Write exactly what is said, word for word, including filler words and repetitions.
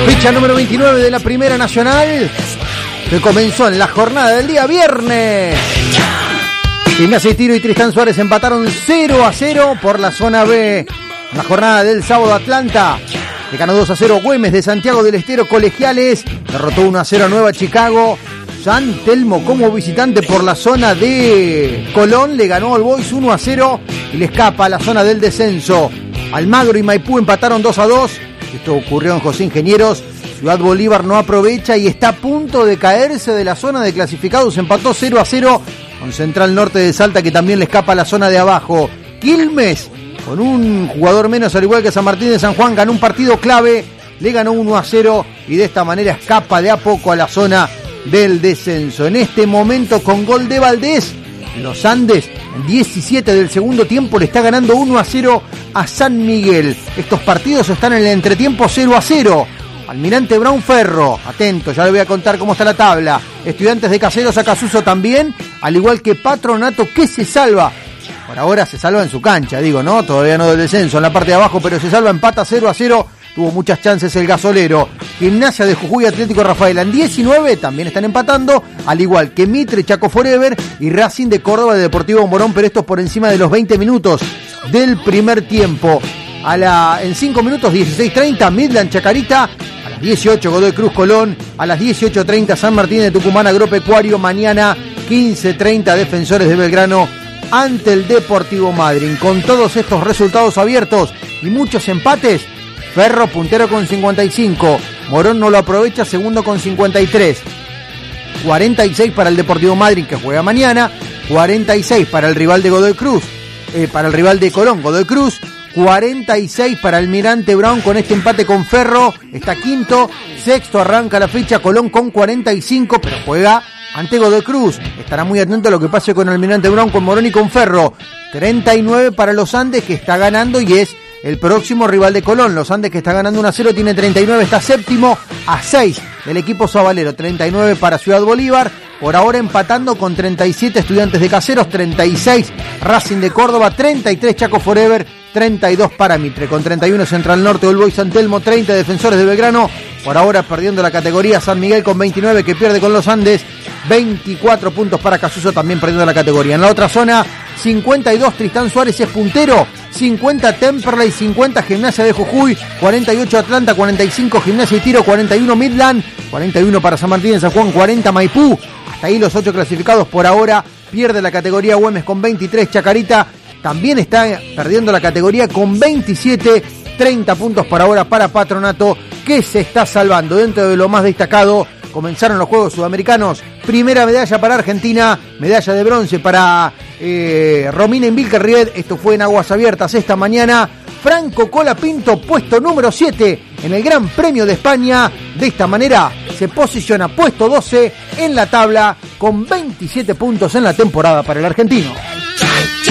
Fecha número veintinueve de la Primera Nacional, que comenzó en la jornada del día viernes. Gimnasia y Tiro y Tristán Suárez empataron cero a cero por la zona B. En la jornada del sábado, Atlanta le ganó dos a cero Güemes de Santiago del Estero. Colegiales derrotó uno a cero a Nueva Chicago. San Telmo como visitante por la zona de Colón le ganó al Boys uno a cero y le escapa a la zona del descenso. Almagro y Maipú empataron dos a dos. Esto ocurrió en José Ingenieros. Ciudad Bolívar no aprovecha y está a punto de caerse de la zona de clasificados. Empató cero a cero con Central Norte de Salta, que también le escapa a la zona de abajo. Quilmes, con un jugador menos, al igual que San Martín de San Juan, ganó un partido clave, le ganó uno a cero y de esta manera escapa de a poco a la zona del descenso. En este momento, con gol de Valdés, los Andes, en diecisiete del segundo tiempo, le está ganando uno a cero a San Miguel. Estos partidos están en el entretiempo cero a cero. Almirante Brown Ferro, atento, ya le voy a contar cómo está la tabla. Estudiantes de Caseros, Acasuso también, al igual que Patronato, que se salva. Por ahora se salva en su cancha, digo, ¿no? Todavía no del descenso en la parte de abajo, pero se salva, empata cero a cero. Tuvo muchas chances el Gasolero. Gimnasia de Jujuy, Atlético Rafaela en diecinueve, también están empatando, al igual que Mitre, Chaco Forever y Racing de Córdoba de Deportivo Morón, pero estos por encima de los veinte minutos del primer tiempo. A la, en cinco minutos, dieciséis treinta, Midland Chacarita. A las dieciocho, Godoy Cruz Colón. A las dieciocho treinta, San Martín de Tucumán Agropecuario. Mañana, quince treinta, Defensores de Belgrano ante el Deportivo Madryn. Con todos estos resultados abiertos y muchos empates, Ferro puntero con cincuenta y cinco. Morón no lo aprovecha, segundo con cincuenta y tres. cuarenta y seis para el Deportivo Madryn, que juega mañana. cuarenta y seis para el rival de Godoy Cruz. Eh, para el rival de Colón, Godoy Cruz. cuarenta y seis para Almirante Brown con este empate con Ferro. Está quinto. Sexto arranca la fecha Colón con cuarenta y cinco, pero juega ante Godoy Cruz. Estará muy atento a lo que pase con Almirante Brown, con Morón y con Ferro. treinta y nueve para los Andes, que está ganando y es el próximo rival de Colón. Los Andes, que está ganando uno a cero, tiene treinta y nueve, está séptimo a seis del equipo sabalero. treinta y nueve para Ciudad Bolívar. Por ahora empatando con treinta y siete Estudiantes de Caseros, treinta y seis Racing de Córdoba, treinta y tres Chaco Forever, treinta y dos para Mitre. Con treinta y uno Central Norte, All Boys San Telmo, treinta Defensores de Belgrano. Por ahora perdiendo la categoría San Miguel con veintinueve, que pierde con los Andes. veinticuatro puntos para Casuso, también perdiendo la categoría. En la otra zona, cincuenta y dos Tristán Suárez es puntero, cincuenta Temperley, cincuenta Gimnasia de Jujuy, cuarenta y ocho Atlanta, cuarenta y cinco Gimnasia y Tiro, cuarenta y uno Midland, cuarenta y uno para San Martín de San Juan, cuarenta Maipú. Hasta ahí los ocho clasificados por ahora. Pierde la categoría Güemes con veintitrés. Chacarita también está perdiendo la categoría con veintisiete. treinta puntos por ahora para Patronato, que se está salvando. Dentro de lo más destacado, comenzaron los Juegos Sudamericanos. Primera medalla para Argentina, medalla de bronce para eh, Romina Invilcarried. Esto fue en aguas abiertas esta mañana. Franco Colapinto, puesto número siete en el Gran Premio de España. De esta manera se posiciona puesto doce en la tabla con veintisiete puntos en la temporada para el argentino.